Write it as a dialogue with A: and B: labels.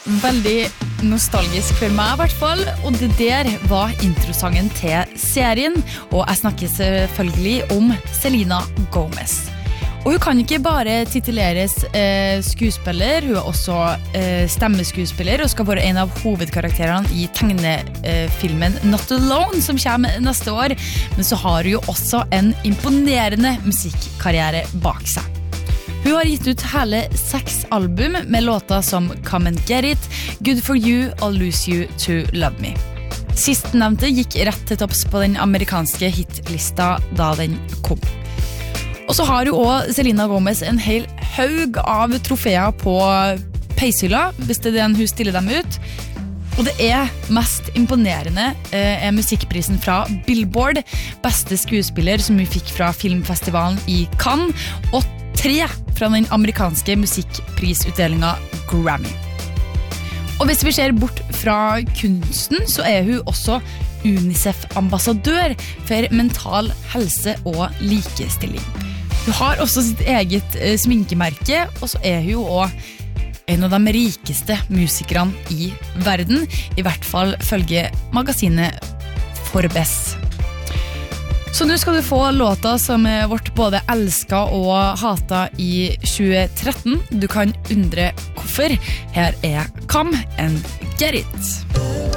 A: veldig nostalgisk for meg I hvert fall, og det der var introsangen til serien, og jeg snakker selvfølgelig om Selena Gomez. Og hun kan ikke bare tituleres skuespiller, hun også stemmeskuespiller og skal være en av hovedkarakterene I tegnefilmen Not Alone som kommer neste år, men så har hun jo også en imponerende musikkarriere bak seg. Hun har gitt ut hele 6 album med låter som Come and Get It, Good For You og Lose You To Love Me. Sistnevnte gikk rett til topps på den amerikanske hitlista da den kom. Og så har jo også Selena Gomez en hel haug av trofeer på peishylla, hvis det den hun stiller dem ut. Og det mest imponerende musikkprisen fra Billboard, beste skuespiller som hun fikk fra filmfestivalen I Cannes, og 3 fra den amerikanske musikkprisutdelingen Grammy. Og hvis vi ser bort fra kunsten, så hun også UNICEF-ambassadør for mental helse og likestilling. Hun har også sitt eget sminkemerke, og så hun jo også en av de rikeste musikerne I verden, I hvert fall følge magasinet Forbes. Så nå skal du få låta som vårt både elsket og hatet I 2013. Du kan undre hvorfor. Her Come and Get It.